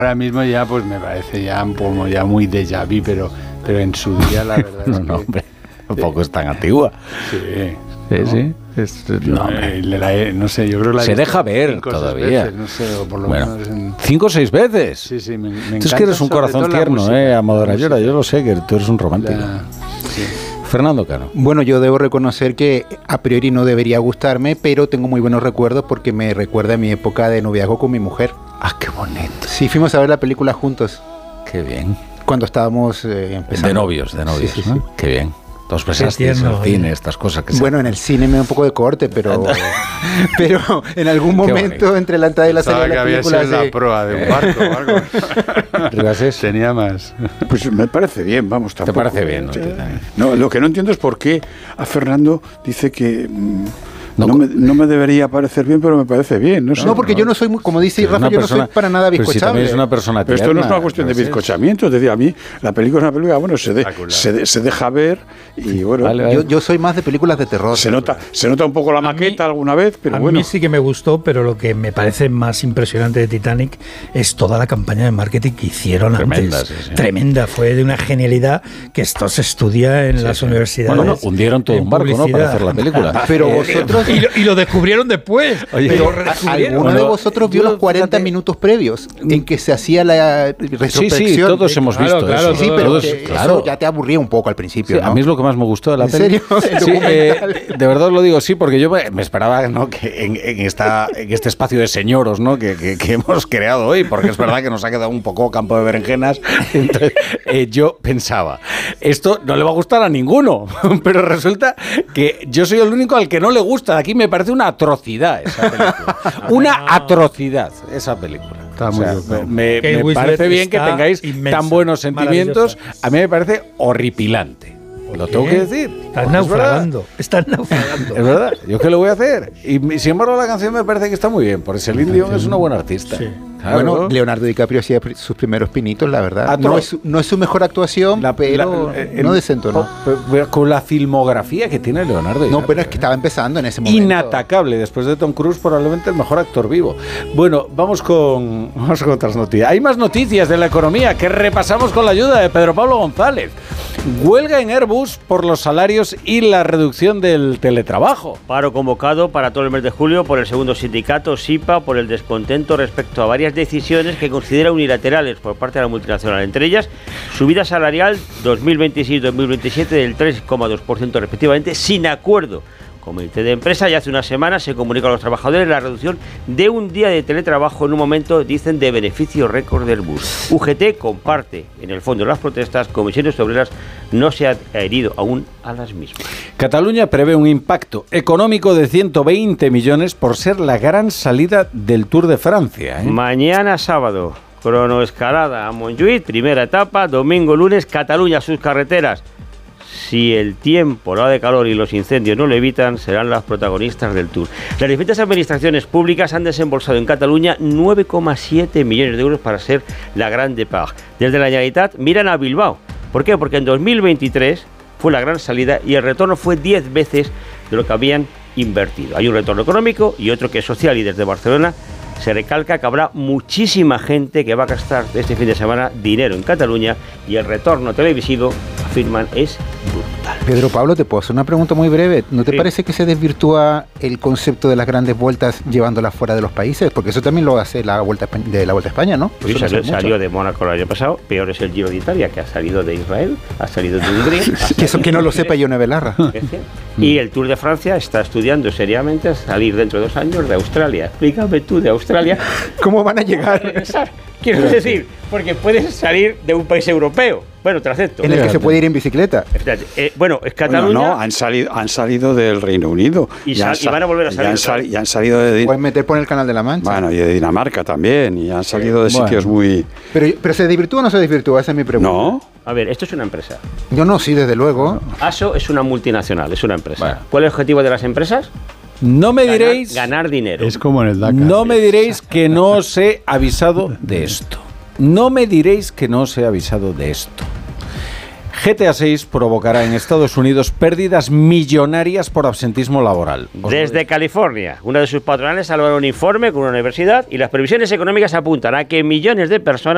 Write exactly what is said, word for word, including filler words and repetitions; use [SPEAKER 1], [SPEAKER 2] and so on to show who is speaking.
[SPEAKER 1] Ahora mismo ya pues me parece ya como ya muy déjà vu, pero, pero en su día la verdad
[SPEAKER 2] no,
[SPEAKER 1] es que...
[SPEAKER 2] No, hombre, tampoco es tan antigua.
[SPEAKER 1] Sí,
[SPEAKER 2] sí,
[SPEAKER 1] ¿no?
[SPEAKER 2] sí. Es,
[SPEAKER 1] yo,
[SPEAKER 2] no,
[SPEAKER 1] eh, la, no sé, yo creo que la
[SPEAKER 2] se deja ver todavía.
[SPEAKER 1] Veces, no sé, o por lo
[SPEAKER 2] bueno,
[SPEAKER 1] menos en...
[SPEAKER 2] cinco o seis veces.
[SPEAKER 1] Sí, sí, me, me
[SPEAKER 2] tú
[SPEAKER 1] encanta.
[SPEAKER 2] Es que eres un corazón tierno, eh, Amador Ayora. Yo lo sé, que tú eres un romántico. La... Sí. Fernando Cano.
[SPEAKER 3] Bueno, yo debo reconocer que a priori no debería gustarme, pero tengo muy buenos recuerdos porque me recuerda a mi época de noviazgo con mi mujer.
[SPEAKER 2] Ah, qué bonito.
[SPEAKER 3] Sí, fuimos a ver la película juntos.
[SPEAKER 2] Qué bien.
[SPEAKER 3] Cuando estábamos eh, empezando.
[SPEAKER 2] De novios, de novios, sí, sí, ¿no? Sí. Qué bien. Os besasteis en el cine, estas cosas que
[SPEAKER 3] Bueno, en el cine me da un poco de corte, pero pero en algún momento entre la entrada y la salida de la película
[SPEAKER 1] había sido se... la proa de un barco o algo. Tenía más.
[SPEAKER 4] Pues me parece bien, vamos, tampoco.
[SPEAKER 2] ¿Te parece bien? ¿no?
[SPEAKER 4] Sí. No, lo que no entiendo es por qué a Fernando dice que... Mmm, No, no, me, no me debería parecer bien, pero me parece bien. No, sé,
[SPEAKER 3] no porque
[SPEAKER 4] ¿no?
[SPEAKER 3] yo no soy, muy, como dice Rafa, yo
[SPEAKER 2] persona,
[SPEAKER 3] no soy para nada bizcochable.
[SPEAKER 2] Si es una persona
[SPEAKER 4] pero esto no es una cuestión de bizcochamiento. Es decir, a mí la película es una película, bueno, se, de, se, de, se deja ver y bueno.
[SPEAKER 3] Vale, vale. Yo, yo soy más de películas de terror.
[SPEAKER 4] Se nota, se nota un poco la maqueta mí, alguna vez, pero
[SPEAKER 5] a
[SPEAKER 4] bueno.
[SPEAKER 5] A mí sí que me gustó, pero lo que me parece más impresionante de Titanic es toda la campaña de marketing que hicieron
[SPEAKER 2] Tremenda,
[SPEAKER 5] antes.
[SPEAKER 2] Sí, sí.
[SPEAKER 5] Tremenda, fue de una genialidad que esto se estudia en sí, las sí. universidades.
[SPEAKER 2] Bueno, hundieron todo un barco, ¿no? Para hacer la película.
[SPEAKER 3] Pero vosotros...
[SPEAKER 5] y, lo, y lo descubrieron después.
[SPEAKER 3] Oye, pero ¿alguno bueno, de vosotros vio los cuarenta fíjate, minutos previos en que se hacía la retrospección?
[SPEAKER 2] Sí, sí, todos hemos
[SPEAKER 5] claro,
[SPEAKER 2] visto
[SPEAKER 5] claro,
[SPEAKER 2] eso.
[SPEAKER 3] Sí, pero
[SPEAKER 2] todos,
[SPEAKER 3] que,
[SPEAKER 2] claro.
[SPEAKER 3] eso ya te aburría un poco al principio,
[SPEAKER 2] sí,
[SPEAKER 3] ¿no?
[SPEAKER 2] A mí es lo que más me gustó de la
[SPEAKER 3] ¿En
[SPEAKER 2] peli.
[SPEAKER 3] serio?
[SPEAKER 2] Sí, eh, de, de verdad lo digo, sí, porque yo me, me esperaba, ¿no?, que en, en, esta, en este espacio de señoros, ¿no?, que, que, que hemos creado hoy, porque es verdad que nos ha quedado un poco campo de berenjenas. Entonces, eh, yo pensaba, esto no le va a gustar a ninguno, pero resulta que yo soy el único al que no le gusta. Aquí me parece una atrocidad esa película. Una atrocidad esa película.
[SPEAKER 1] Está
[SPEAKER 2] o
[SPEAKER 1] muy
[SPEAKER 2] sea, me, me, me parece bien que tengáis inmensa, tan buenos sentimientos. A mí me parece horripilante. Lo tengo que decir.
[SPEAKER 5] Estás naufragando. Estás naufragando.
[SPEAKER 2] Es verdad. ¿Yo qué le voy a hacer? Y sin embargo la canción me parece que está muy bien. Porque Celine Dion es una buena artista. Sí.
[SPEAKER 3] Claro. Bueno, Leonardo DiCaprio hacía sus primeros pinitos, la verdad. No es, no es su mejor actuación, la, pero la, el, no desentonó.
[SPEAKER 2] Con la filmografía que tiene Leonardo DiCaprio.
[SPEAKER 3] No, pero es que estaba empezando en ese momento.
[SPEAKER 2] Inatacable. Después de Tom Cruise, probablemente el mejor actor vivo. Bueno, vamos con, vamos con otras noticias. Hay más noticias de la economía que repasamos con la ayuda de Pedro Pablo González. Huelga en Airbus por los salarios y la reducción del teletrabajo.
[SPEAKER 6] Paro convocado para todo el mes de julio por el segundo sindicato, SIPA, por el descontento respecto a varias decisiones que considera unilaterales por parte de la multinacional, entre ellas subida salarial dos mil veintiséis dos mil veintisiete del tres coma dos por ciento respectivamente, sin acuerdo. Comité de empresa, y hace una semana se comunicó a los trabajadores la reducción de un día de teletrabajo en un momento, dicen, de beneficio récord del bus. U G T comparte en el fondo las protestas, Comisiones Obreras no se ha adherido aún a las mismas.
[SPEAKER 2] Cataluña prevé un impacto económico de ciento veinte millones por ser la gran salida del Tour de Francia, ¿eh?
[SPEAKER 6] Mañana sábado, cronoescalada a Montjuïc, primera etapa, domingo, lunes, Cataluña, sus carreteras. Si el tiempo, la ola de calor y los incendios no lo evitan, serán las protagonistas del Tour. Las diferentes administraciones públicas han desembolsado en Cataluña nueve coma siete millones de euros para ser la Gran Départ. Desde la Generalitat miran a Bilbao. ¿Por qué? Porque en dos mil veintitrés fue la gran salida y el retorno fue diez veces de lo que habían invertido. Hay un retorno económico y otro que es social, y desde Barcelona se recalca que habrá muchísima gente que va a gastar este fin de semana dinero en Cataluña, y el retorno televisivo, afirman, es brutal.
[SPEAKER 3] Pedro Pablo, te puedo hacer una pregunta muy breve. ¿No te sí. parece que se desvirtúa el concepto de las grandes vueltas llevándolas fuera de los países? Porque eso también lo hace la Vuelta de la Vuelta a España, ¿no?
[SPEAKER 6] Pues sí, salió, salió de Mónaco el año pasado. Peor es el Giro de Italia, que ha salido de Israel, ha salido de Hungría.
[SPEAKER 3] Que eso que no lo sepa Ione Belarra.
[SPEAKER 6] Y el Tour de Francia está estudiando seriamente salir dentro de dos años de Australia. Explícame tú de Australia.
[SPEAKER 3] ¿Cómo van a llegar?
[SPEAKER 6] Quiero decir, porque puedes salir de un país europeo. Bueno, te acepto.
[SPEAKER 3] En el que se puede ir en bicicleta.
[SPEAKER 6] Eh, bueno, es Cataluña.
[SPEAKER 4] Bueno, no, han salido, han salido del Reino Unido.
[SPEAKER 6] Y, sal, y van a volver a salir.
[SPEAKER 4] Y han, sal, y han salido de.
[SPEAKER 3] Pueden meter por el Canal de la Mancha.
[SPEAKER 4] Bueno, y de Dinamarca también. Y han salido de bueno. sitios muy.
[SPEAKER 3] Pero, pero ¿se desvirtúa o no se desvirtúa? Esa es mi pregunta.
[SPEAKER 4] No.
[SPEAKER 6] A ver, esto es una empresa.
[SPEAKER 3] Yo no, sí, desde luego.
[SPEAKER 6] ASO es una multinacional, es una empresa. Bueno. ¿Cuál es el objetivo de las empresas?
[SPEAKER 2] No me
[SPEAKER 6] ganar,
[SPEAKER 2] diréis.
[SPEAKER 6] Ganar dinero.
[SPEAKER 1] Es como en el Dakar.
[SPEAKER 2] No me diréis que no os he avisado de esto. No me diréis que no os he avisado de esto. G T A seis provocará en Estados Unidos pérdidas millonarias por absentismo laboral.
[SPEAKER 6] Desde California, una de sus patronales salvaron un informe con una universidad y las previsiones económicas apuntan a que millones de personas